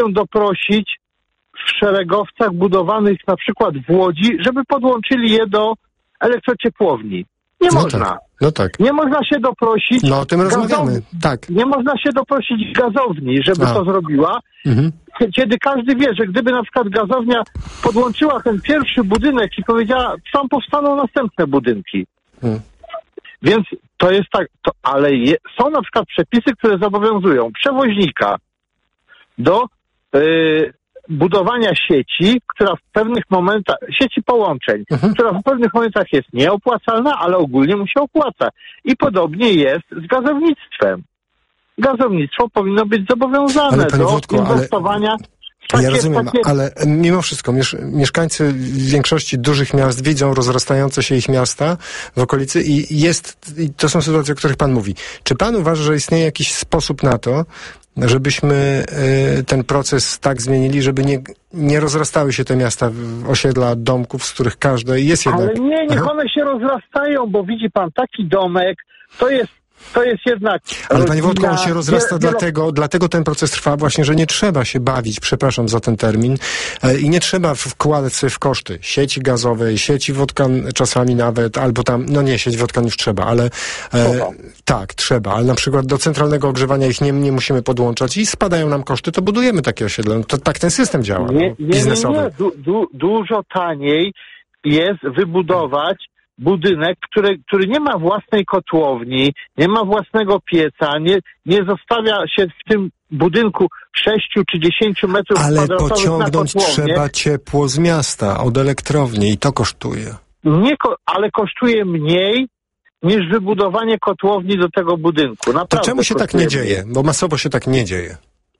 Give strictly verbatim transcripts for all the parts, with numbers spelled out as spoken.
doprosić w szeregowcach budowanych na przykład w Łodzi, żeby podłączyli je do elektrociepłowni. Nie no można. Tak, no tak. Nie można się doprosić... No o tym gazowni. rozmawiamy, tak. Nie można się doprosić gazowni, żeby A. to zrobiła, Mhm. kiedy każdy wie, że gdyby na przykład gazownia podłączyła ten pierwszy budynek i powiedziała, tam powstaną następne budynki. Hmm. Więc to jest tak, to, ale je, są na przykład przepisy, które zobowiązują przewoźnika do y, budowania sieci, która w pewnych momentach, sieci połączeń, mhm. która w pewnych momentach jest nieopłacalna, ale ogólnie mu się opłaca. I podobnie jest z gazownictwem. Gazownictwo powinno być zobowiązane do Włodku, inwestowania ale... w takie, Ja rozumiem, takie... ale mimo wszystko miesz- mieszkańcy w większości dużych miast widzą rozrastające się ich miasta w okolicy i jest, i to są sytuacje, o których pan mówi. Czy pan uważa, że istnieje jakiś sposób na to, żebyśmy y, ten proces tak zmienili, żeby nie, nie rozrastały się te miasta, osiedla, domków, z których każde jest jednak... Ale nie, niech one się rozrastają, bo widzi pan, taki domek, to jest To jest jednak... Ale panie Włodku, on się rozrasta wielo... dlatego, dlatego ten proces trwa właśnie, że nie trzeba się bawić, przepraszam za ten termin, e, i nie trzeba wkładać sobie w koszty sieci gazowej, sieci wodkan czasami nawet, albo tam, no nie, sieć wodkan już trzeba, ale e, tak, trzeba, ale na przykład do centralnego ogrzewania ich nie, nie musimy podłączać i spadają nam koszty, to budujemy takie osiedle. No to tak ten system działa, nie, no, nie, biznesowy. Nie, nie. Du, du, dużo taniej jest wybudować budynek, który, który nie ma własnej kotłowni, nie ma własnego pieca, nie, nie zostawia się w tym budynku sześciu czy dziesięciu metrów kwadratowych na kotłownię. Ale pociągnąć trzeba ciepło z miasta, od elektrowni i to kosztuje. Nie, ale kosztuje mniej niż wybudowanie kotłowni do tego budynku. Naprawdę to czemu się tak nie dzieje? mniej. Bo masowo się tak nie dzieje.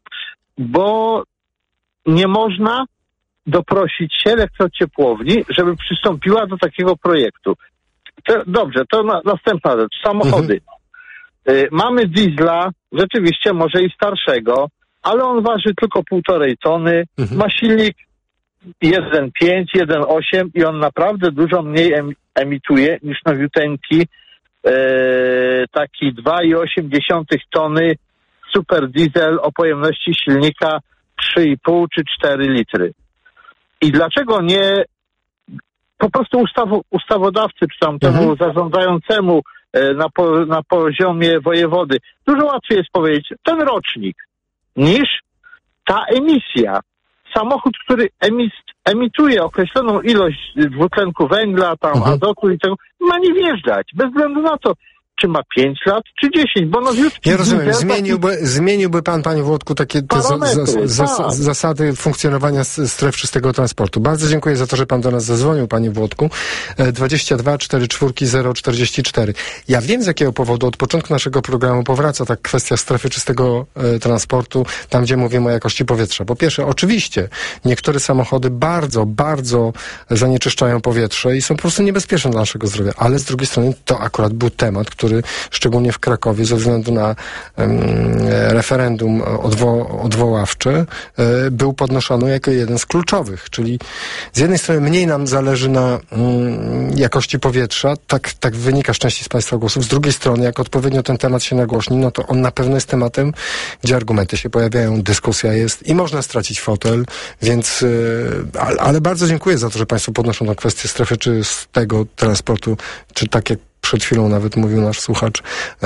Bo nie można doprosić się elektrociepłowni, żeby przystąpiła do takiego projektu. To, dobrze, to na, następna rzecz. Samochody. Mhm. Y, mamy diesla, rzeczywiście może i starszego, ale on waży tylko półtorej tony. Mhm. Ma silnik jeden przecinek pięć, jeden przecinek osiem i on naprawdę dużo mniej em, emituje niż nowiuteńki y, taki dwa przecinek osiem tony super diesel o pojemności silnika trzy i pół czy cztery litry. I dlaczego nie po prostu ustawo, ustawodawcy, czy tam temu mhm. zarządzającemu e, na, po, na poziomie wojewody, dużo łatwiej jest powiedzieć ten rocznik, niż ta emisja. Samochód, który emis, emituje określoną ilość dwutlenku węgla, tam mhm. azotu i tego, ma nie wjeżdżać, bez względu na to, czy ma pięć lat, czy dziesięć, bo nowiutki... Ja rozumiem, zmieniłby, taki... zmieniłby pan, panie Włodku, takie te za, za, za, tak. zasady funkcjonowania stref czystego transportu. Bardzo dziękuję za to, że pan do nas zadzwonił, panie Włodku. dwadzieścia dwa czterdzieści cztery zero czterdzieści cztery. Ja wiem, z jakiego powodu od początku naszego programu powraca ta kwestia strefy czystego e, transportu, tam gdzie mówimy o jakości powietrza. Po pierwsze, oczywiście, niektóre samochody bardzo, bardzo zanieczyszczają powietrze i są po prostu niebezpieczne dla naszego zdrowia, ale z drugiej strony to akurat był temat, który szczególnie w Krakowie ze względu na um, referendum odwo- odwoławcze e, był podnoszony jako jeden z kluczowych, czyli z jednej strony mniej nam zależy na um, jakości powietrza, tak, tak wynika z części z państwa głosów, z drugiej strony jak odpowiednio ten temat się nagłośni, no to on na pewno jest tematem, gdzie argumenty się pojawiają, dyskusja jest i można stracić fotel, więc e, ale, ale bardzo dziękuję za to, że państwo podnoszą tę kwestię strefy czy z tego transportu, czy tak jak przed chwilą nawet mówił nasz słuchacz, e,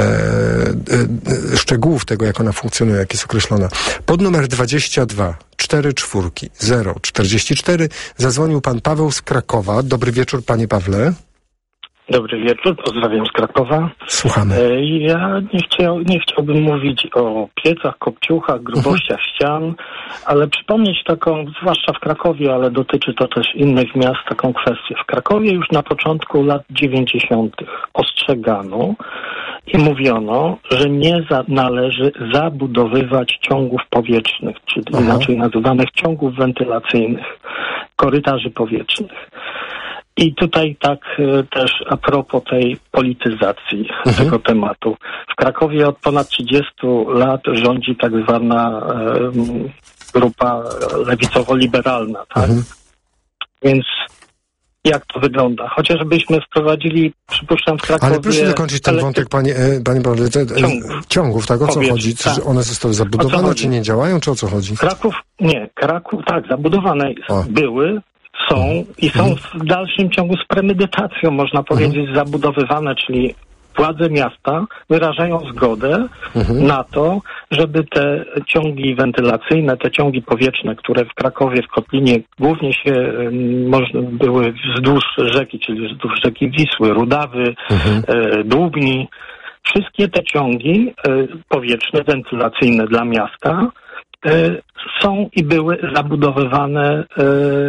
e, szczegółów tego, jak ona funkcjonuje, jak jest określona. Pod numer dwadzieścia dwa czterdzieści cztery zero czterdzieści cztery zadzwonił pan Paweł z Krakowa. Dobry wieczór, panie Pawle. Dobry wieczór, pozdrawiam z Krakowa. Słuchamy. Ja nie, chciał, nie chciałbym mówić o piecach, kopciuchach, grubościach uh-huh. ścian, ale przypomnieć taką, zwłaszcza w Krakowie, ale dotyczy to też innych miast, taką kwestię. W Krakowie już na początku lat dziewięćdziesiątych ostrzegano i mówiono, że nie za, należy zabudowywać ciągów powietrznych, czyli uh-huh. inaczej nazywanych ciągów wentylacyjnych, korytarzy powietrznych. I tutaj tak e, też a propos tej polityzacji mhm. tego tematu. W Krakowie od ponad trzydziestu lat rządzi tak zwana e, grupa lewicowo-liberalna, tak? Mhm. Więc jak to wygląda. Chociażbyśmy wprowadzili, przypuszczam, w Krakowie... Ale proszę dokończyć ten wątek, panie, panie Pawle, ciągów. ciągów, tak? O co chodzi? Czy tak. one zostały zabudowane, czy nie działają, czy o co chodzi? Kraków, nie, Kraków, tak, zabudowane o. były, są mhm. i są mhm. w dalszym ciągu z premedytacją, można powiedzieć, mhm. zabudowywane, czyli władze miasta wyrażają zgodę mhm. na to, żeby te ciągi wentylacyjne, te ciągi powietrzne, które w Krakowie, w Kotlinie głównie się um, można, były wzdłuż rzeki, czyli wzdłuż rzeki Wisły, Rudawy, mhm. e, Dłubni, wszystkie te ciągi e, powietrzne, wentylacyjne dla miasta e, są i były zabudowywane e,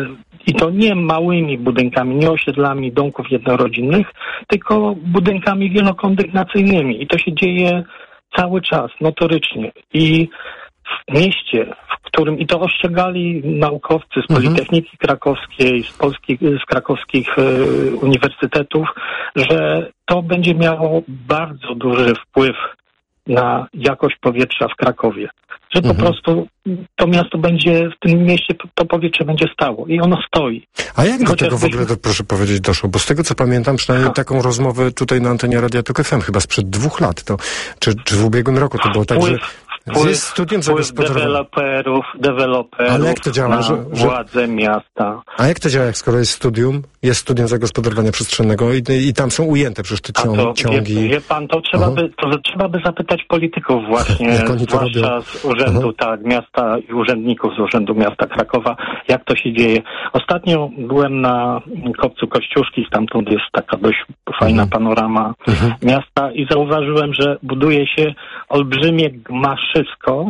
i to nie małymi budynkami, nie osiedlami domków jednorodzinnych, tylko budynkami wielokondygnacyjnymi. I to się dzieje cały czas, notorycznie. I w mieście, w którym, i to ostrzegali naukowcy z Politechniki mhm. Krakowskiej, z, polskich, z krakowskich e, uniwersytetów, że to będzie miało bardzo duży wpływ na jakość powietrza w Krakowie. Że po mhm. prostu to miasto będzie, w tym mieście to powietrze będzie stało i ono stoi. A jak do tego w ogóle, to, proszę powiedzieć, doszło? Bo z tego, co pamiętam, przynajmniej ha. taką rozmowę tutaj na antenie Radia Tok F M, chyba sprzed dwóch lat, to, czy, czy w ubiegłym roku to było tak, że Wpływ, jest studiem zagospodarowania. deweloperów, deweloperów Ale jak to działa, na że, że... władze miasta. A jak to działa, jak skoro jest studium, jest studium zagospodarowania przestrzennego i, i tam są ujęte przecież te ciągi. to, ciągi. Wie, wie pan, to trzeba, by, to trzeba by zapytać polityków właśnie, zwłaszcza z urzędu Aha. tak, miasta i urzędników z Urzędu Miasta Krakowa, jak to się dzieje. Ostatnio byłem na Kopcu Kościuszki, stamtąd jest taka dość fajna mhm. panorama mhm. miasta i zauważyłem, że buduje się olbrzymie gmaszysko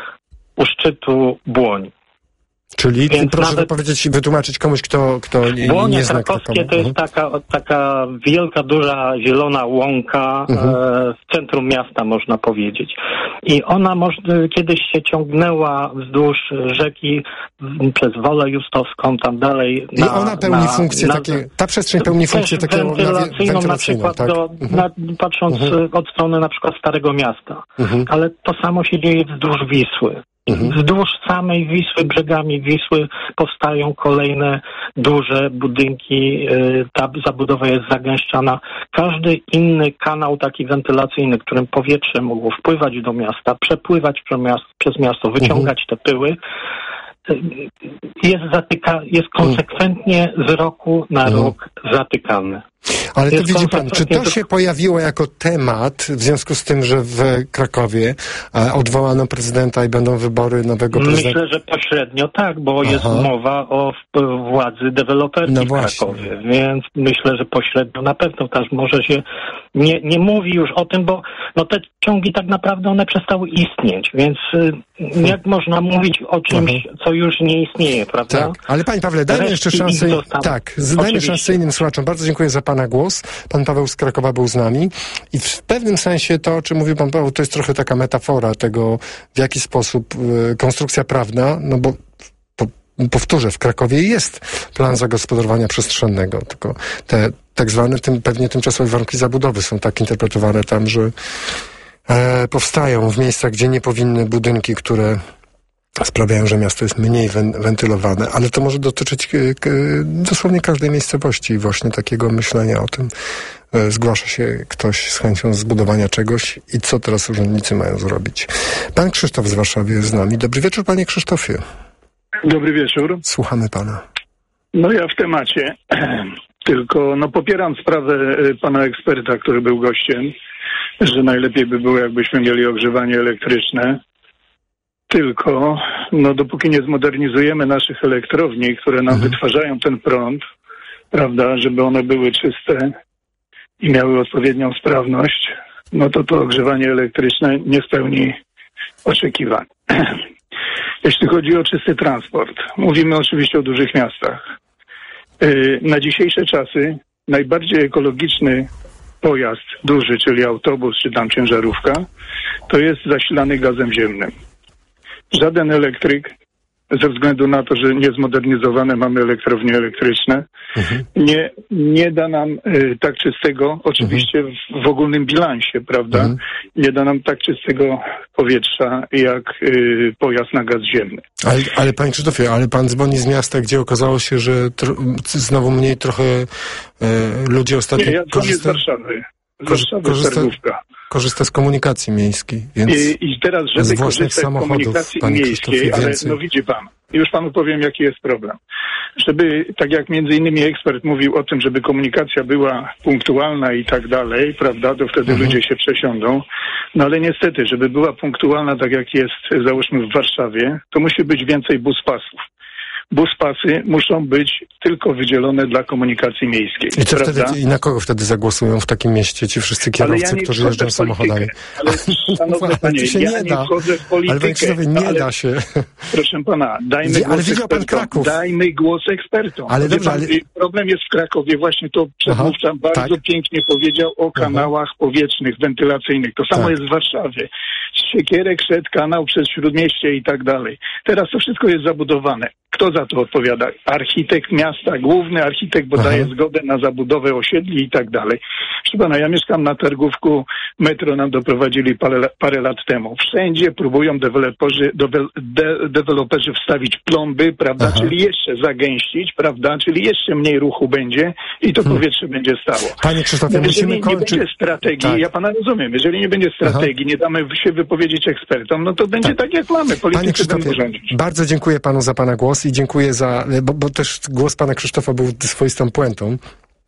u szczytu Błoń. Czyli Więc proszę nawet... powiedzieć, wytłumaczyć komuś, kto, kto nie, Błonie nie zna krakowskie to jest mhm. taka, taka wielka, duża, zielona łąka mhm. e, w centrum miasta, można powiedzieć. I ona moż, kiedyś się ciągnęła wzdłuż rzeki w, przez Wolę Justowską, tam dalej. I na, ona pełni na, funkcję na, takie, ta przestrzeń pełni funkcję takiego wentylacyjną, na przykład tak? do, mhm. na, patrząc mhm. od strony na przykład Starego Miasta. Mhm. Ale to samo się dzieje wzdłuż Wisły. Mhm. Wzdłuż samej Wisły, brzegami Wisły powstają kolejne duże budynki, ta zabudowa jest zagęszczana. Każdy inny kanał taki wentylacyjny, którym powietrze mogło wpływać do miasta, przepływać przez miasto, przez miasto wyciągać mhm. te pyły, jest, zatyka, jest konsekwentnie z roku na mhm. rok zatykany. Ale to widzi pan, czy to się pojawiło jako temat w związku z tym, że w Krakowie e, odwołano prezydenta i będą wybory nowego prezydenta? Myślę, że pośrednio tak, bo Aha. jest mowa o władzy deweloperskiej no w Krakowie, więc myślę, że pośrednio na pewno też może się nie, nie mówi już o tym, bo no te ciągi tak naprawdę one przestały istnieć, więc y, jak hmm. można mówić o czymś, Aha. co już nie istnieje, prawda? Tak, ale panie Pawle, dajmy jeszcze szansę, tak, dajmy szansę innym słuchaczom. Bardzo dziękuję za pana głos. Pan Paweł z Krakowa był z nami i w pewnym sensie to, o czym mówił pan Paweł, to jest trochę taka metafora tego, w jaki sposób y, konstrukcja prawna, no bo po, powtórzę, w Krakowie jest plan zagospodarowania przestrzennego, tylko te tak zwane tym, pewnie tymczasowe warunki zabudowy są tak interpretowane tam, że e, powstają w miejscach, gdzie nie powinny budynki, które sprawiają, że miasto jest mniej wen- wentylowane, ale to może dotyczyć k- k- dosłownie każdej miejscowości i właśnie takiego myślenia o tym. E, zgłasza się ktoś z chęcią zbudowania czegoś i co teraz urzędnicy mają zrobić. Pan Krzysztof z Warszawy jest z nami. Dobry wieczór, panie Krzysztofie. Dobry wieczór. Słuchamy pana. No ja w temacie, tylko no popieram sprawę pana eksperta, który był gościem, że najlepiej by było, jakbyśmy mieli ogrzewanie elektryczne. Tylko, no dopóki nie zmodernizujemy naszych elektrowni, które nam mhm. wytwarzają ten prąd, prawda, żeby one były czyste i miały odpowiednią sprawność, no to to ogrzewanie elektryczne nie spełni oczekiwań. Jeśli chodzi o czysty transport, mówimy oczywiście o dużych miastach. Na dzisiejsze czasy najbardziej ekologiczny pojazd duży, czyli autobus czy tam ciężarówka, to jest zasilany gazem ziemnym. Żaden elektryk ze względu na to, że niezmodernizowane mamy elektrownie elektryczne, mhm. nie, nie da nam y, tak czystego, oczywiście mhm. w, w ogólnym bilansie, prawda, mhm. nie da nam tak czystego powietrza jak y, pojazd na gaz ziemny. Ale, ale panie Krzysztofie, ale pan dzwoni z miasta, gdzie okazało się, że tr- znowu mniej trochę y, ludzi ostatnio Nie, ja dzwonię korzysta... z Warszawy. Z Warszawy, korzysta... Targówka. Korzysta z komunikacji miejskiej. Więc I, I teraz, żeby korzystać z komunikacji miejskiej, ale no widzi pan, już panu powiem, jaki jest problem. Żeby, tak jak między innymi ekspert mówił o tym, żeby komunikacja była punktualna i tak dalej, prawda, to wtedy mhm. ludzie się przesiądą. No ale niestety, żeby była punktualna, tak jak jest, załóżmy w Warszawie, to musi być więcej buspasów. Buspasy muszą być tylko wydzielone dla komunikacji miejskiej. I, co wtedy, I na kogo wtedy zagłosują w takim mieście ci wszyscy kierowcy, ja którzy jeżdżą samochodami? Ale, szanowny panie, się ja nie, nie da. wchodzę w politykę. Ale panie Krzysztofie, nie ale, da się. Proszę pana, dajmy Wie, głos ale widział pan ekspertom. Kraków. Dajmy głos ekspertom. Ale dobrze, pan, ale... Problem jest w Krakowie, właśnie to przedmówca Aha, bardzo tak. pięknie powiedział o kanałach Aha. powietrznych, wentylacyjnych. To samo tak. jest w Warszawie. Z Siekierek szedł kanał przez Śródmieście i tak dalej. Teraz to wszystko jest zabudowane. Kto za to odpowiada? Architekt miasta, główny architekt, bo Aha. daje zgodę na zabudowę osiedli i tak dalej. Proszę pana, ja mieszkam na Targówku, metro nam doprowadzili parę, parę lat temu. Wszędzie próbują deweloperzy, de, deweloperzy wstawić plomby, prawda, Aha. czyli jeszcze zagęścić, prawda, czyli jeszcze mniej ruchu będzie i to hmm. powietrze będzie stało. Panie Krzysztofie, no, musimy jeżeli kończyć. nie będzie strategii, tak. ja pana rozumiem, jeżeli nie będzie strategii, Aha. nie damy się wypowiedzieć ekspertom, no to będzie tak, tak jak mamy, politycy będą rządzić. Bardzo dziękuję panu za pana głos i dziękuję za, bo, bo też głos pana Krzysztofa był swoistą puentą.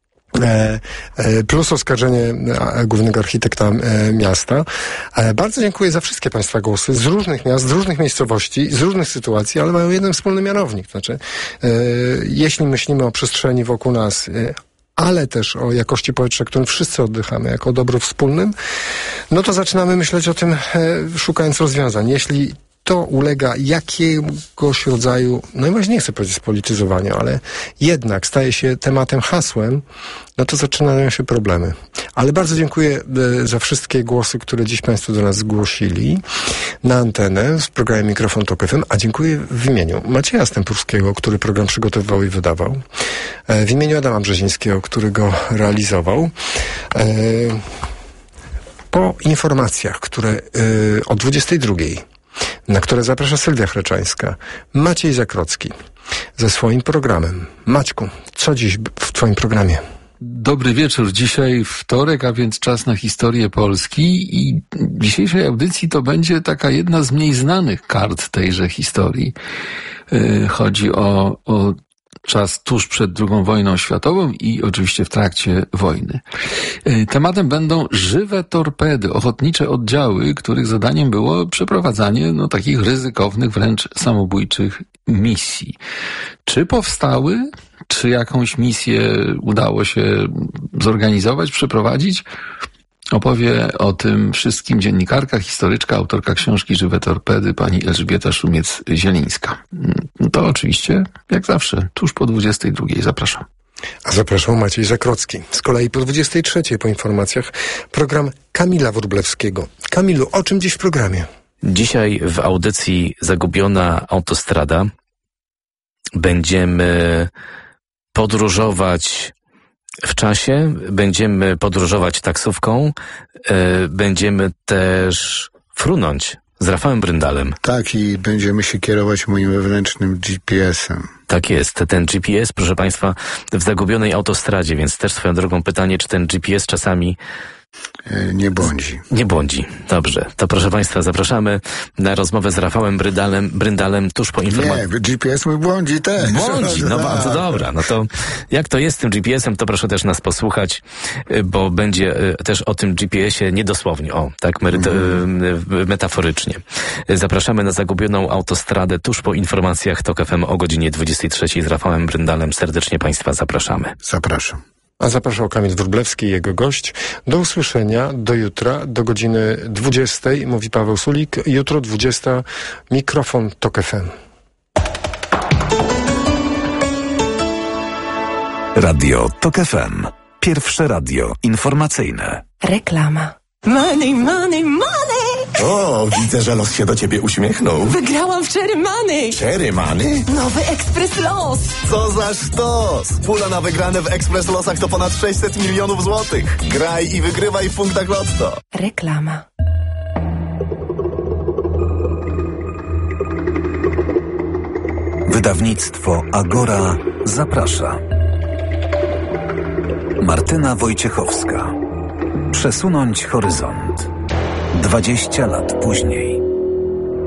E, e, plus oskarżenie e, głównego architekta e, miasta. E, bardzo dziękuję za wszystkie państwa głosy z różnych miast, z różnych miejscowości, z różnych sytuacji, ale mają jeden wspólny mianownik. Znaczy, e, jeśli myślimy o przestrzeni wokół nas, e, ale też o jakości powietrza, którym wszyscy oddychamy, jako o dobru wspólnym, no to zaczynamy myśleć o tym, e, szukając rozwiązań. Jeśli to ulega jakiegoś rodzaju, no i właśnie nie chcę powiedzieć spolityzowaniu, ale jednak staje się tematem, hasłem, no to zaczynają się problemy. Ale bardzo dziękuję e, za wszystkie głosy, które dziś państwo do nas zgłosili na antenę w programie Mikrofon Tok F M, a dziękuję w imieniu Macieja Stępurskiego, który program przygotowywał i wydawał, e, w imieniu Adama Brzezińskiego, który go realizował. E, po informacjach, które e, o dwudziestej drugiej na które zaprasza Sylwia Chraczańska, Maciej Zakrocki ze swoim programem. Maćku, co dziś w twoim programie? Dobry wieczór. Dzisiaj wtorek, a więc czas na historię Polski i w dzisiejszej audycji to będzie taka jedna z mniej znanych kart tejże historii. Chodzi o, o czas tuż przed drugą wojną światową i oczywiście w trakcie wojny. Tematem będą żywe torpedy, ochotnicze oddziały, których zadaniem było przeprowadzanie no, takich ryzykownych, wręcz samobójczych misji. Czy powstały? Czy jakąś misję udało się zorganizować, przeprowadzić? Opowie o tym wszystkim dziennikarka, historyczka, autorka książki Żywe torpedy, pani Elżbieta Szumiec-Zielińska. To oczywiście, jak zawsze, tuż po dwudziestej drugiej. Zapraszam. A zapraszał Maciej Zakrocki. Z kolei po dwudziestej trzeciej po informacjach program Kamila Wróblewskiego. Kamilu, o czym dziś w programie? Dzisiaj w audycji Zagubiona autostrada będziemy podróżować w czasie, będziemy podróżować taksówką, yy, będziemy też frunąć z Rafałem Bryndalem. Tak, i będziemy się kierować moim wewnętrznym G P S-em. Tak jest, ten G P S, proszę Państwa, w zagubionej autostradzie, więc też swoją drogą pytanie, czy ten G P S czasami nie błądzi. Nie błądzi. Dobrze. To proszę Państwa, zapraszamy na rozmowę z Rafałem Bryndalem, Bryndalem tuż po informacji. Nie, G P S mój błądzi też. Błądzi, no bardzo dobra. No to jak to jest z tym G P S-em, to proszę też nas posłuchać, bo będzie też o tym G P S-ie niedosłownie, o, tak meryto- mm. metaforycznie. Zapraszamy na zagubioną autostradę tuż po informacjach Tok F M o godzinie dwudziestej trzeciej z Rafałem Bryndalem. Serdecznie Państwa zapraszamy. Zapraszam. A zapraszał Kamil Wróblewski i jego gość. Do usłyszenia, do jutra, do godziny dwudziestej, mówi Paweł Sulik. Jutro dwudziesta, Mikrofon Tok F M. Radio Tok F M. Pierwsze radio informacyjne. Reklama. Money, money, money! O, widzę, że los się do ciebie uśmiechnął. Wygrałam w Cherry Money. Cherry Money? Nowy Ekspres Los. Co za sztos! Pula na wygrane w Ekspres Losach to ponad sześćset milionów złotych. Graj i wygrywaj w punktach Lotto. Reklama. Wydawnictwo Agora zaprasza. Martyna Wojciechowska. Przesunąć horyzont. Dwadzieścia lat później.